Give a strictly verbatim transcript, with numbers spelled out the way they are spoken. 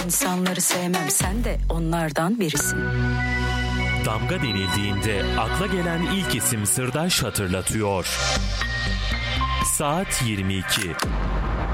İnsanları sevmem, sen de onlardan birisin. Damga denildiğinde akla gelen ilk isim Sırdaş hatırlatıyor. Saat yirmi iki.